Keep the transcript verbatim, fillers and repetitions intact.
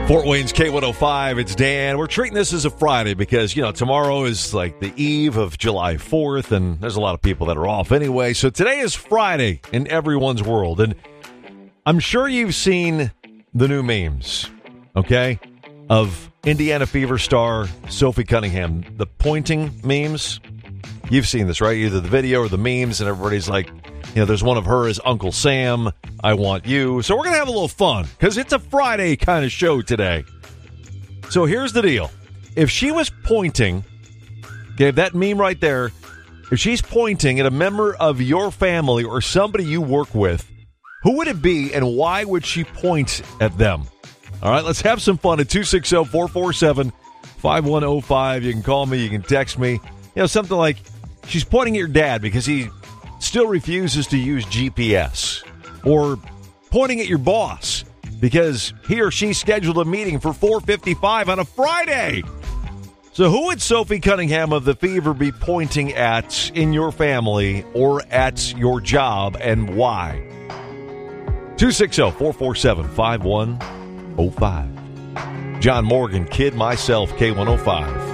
Fort Wayne's K one oh five, it's Dan. We're treating this as a Friday because, you know, tomorrow is like the eve of July fourth, and there's a lot of people that are off anyway. So today is Friday in everyone's world, and I'm sure you've seen the new memes, okay, of Indiana Fever star Sophie Cunningham, the pointing memes. You've seen this, right? Either the video or the memes, and everybody's like, you know, there's one of her as Uncle Sam, I want you. So we're going to have a little fun because it's a Friday kind of show today. So here's the deal. If she was pointing, okay, that meme right there, if she's pointing at a member of your family or somebody you work with, who would it be and why would she point at them? All right, let's have some fun at two six zero, four four seven, five one zero five. You can call me, you can text me. You know, something like she's pointing at your dad because he still refuses to use G P S. Or pointing at your boss because he or she scheduled a meeting for four fifty-five on a Friday. So who would Sophie Cunningham of the Fever be pointing at in your family or at your job, and why? two six zero, four four seven, five one zero five. John Morgan, Kid Myself, K one oh five.